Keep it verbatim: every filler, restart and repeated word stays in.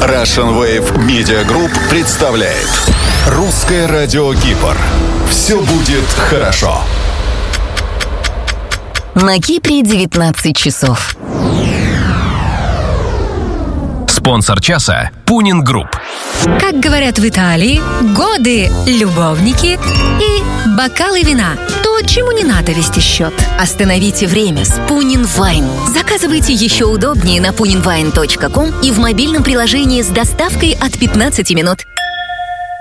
Russian Wave Media Group представляет Русское радио Кипр. Все будет хорошо. На Кипре девятнадцать часов. Спонсор часа – Пунин Групп. Как говорят в Италии, годы, любовники и бокалы вина. То, чему не надо вести счет. Остановите время с Пунин Вайн. Заказывайте еще удобнее на пунин вайн точка ком и в мобильном приложении с доставкой от пятнадцати минут.